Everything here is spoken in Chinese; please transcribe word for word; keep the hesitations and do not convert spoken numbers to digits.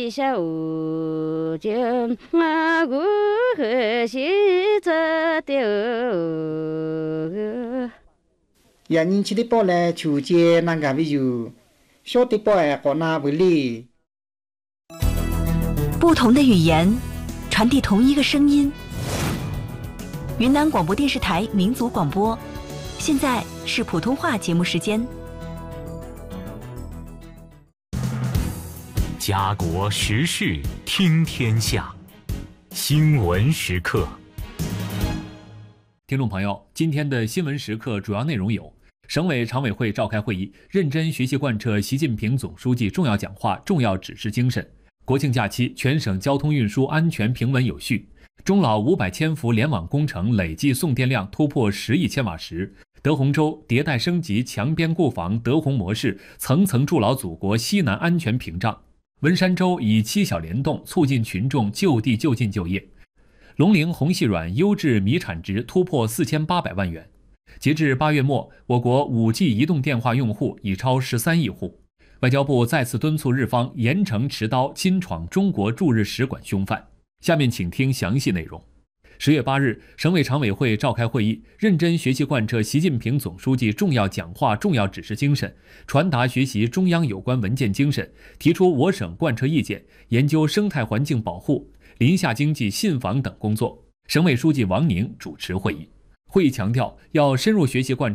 一下无尽，我如何是做得？ 呀，你去的包来求接那个为有，小的包哎，好那为哩。 不同的语言，传递同一个声音。云南广播电视台民族广播，现在是普通话节目时间。 家国时事听天下，新闻时刻。 听众朋友，今天的新闻时刻主要内容有：省委常委会召开会议，认真学习贯彻习近平总书记重要讲话、重要指示精神。国庆假期，全省交通运输安全平稳有序。中老五百千伏联网工程累计送电量突破十亿千瓦时。德宏州迭代升级强边固防德宏模式，层层筑牢祖国西南安全屏障。文山州以七小联动促进群众就地就近就业。龙陵红细软优质米产值突破四千八百万元。截至八月末，我国 五 G 移动电话用户已超十三亿户。外交部再次敦促日方严惩持刀侵闯中国驻日使馆凶犯。下面请听详细内容。十月八日，省委常委会召开会议，认真学习贯彻习近平总书记重要讲话、重要指示精神，传达学习中央有关文件精神，提出我省贯彻意见，研究生态环境保护、林下经济信访等工作。省委书记王宁主持会议。会议强调，要深入学习贯